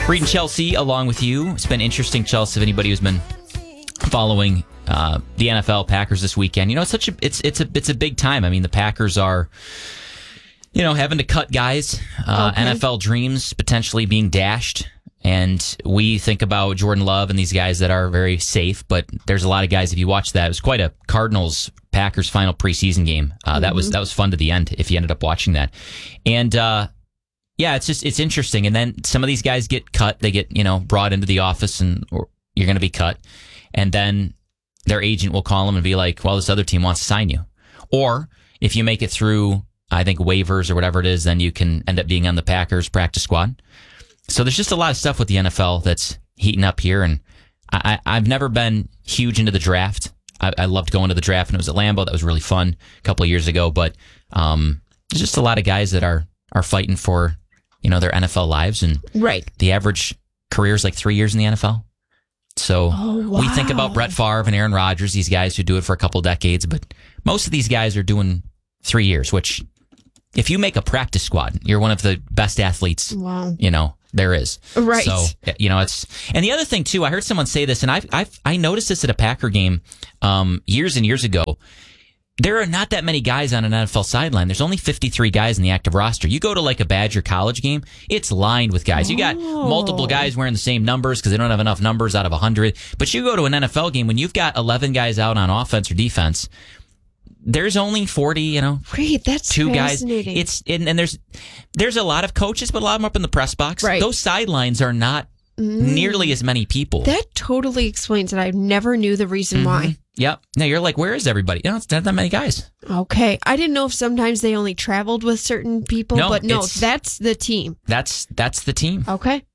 Reading Chelsea along with you. It's been interesting, Chelsea, if anybody who's been following the NFL Packers this weekend. You know, it's a big time. I mean, the Packers are, you know, having to cut guys. NFL dreams potentially being dashed. And we think about Jordan Love and these guys that are very safe, but there's a lot of guys. If you watch that, it was quite a Cardinals-Packers final preseason game. That was fun to the end. If you ended up watching that, and yeah, it's interesting. And then some of these guys get cut. They get brought into the office, or you're going to be cut, and then their agent will call them and be like, "Well, this other team wants to sign you," or if you make it through, I think waivers or whatever it is, then you can end up being on the Packers practice squad. So there's just a lot of stuff with the NFL that's heating up here, and I've never been huge into the draft. I loved going to the draft, and it was at Lambeau. That was really fun a couple of years ago. But there's just a lot of guys that are fighting for their NFL lives, and the average career is like 3 years in the NFL. So we think about Brett Favre and Aaron Rodgers, these guys who do it for a couple decades, but most of these guys are doing 3 years. Which, if you make a practice squad, you're one of the best athletes. Wow. There is. Right. So, it's, and the other thing too, I heard someone say this, and I noticed this at a Packer game, years and years ago. There are not that many guys on an NFL sideline. There's only 53 guys in the active roster. You go to like a Badger college game, it's lined with guys. You got multiple guys wearing the same numbers because they don't have enough numbers out of 100. But you go to an NFL game when you've got 11 guys out on offense or defense, there's only 40, Great, that's two guys. fascinating. And there's a lot of coaches, but a lot of them up in the press box. Right. Those sidelines are not nearly as many people. That totally explains it. I never knew the reason why. Yep. Now you're like, where is everybody? It's not that many guys. Okay. I didn't know if sometimes they only traveled with certain people, No, but no, that's the team. That's the team. Okay.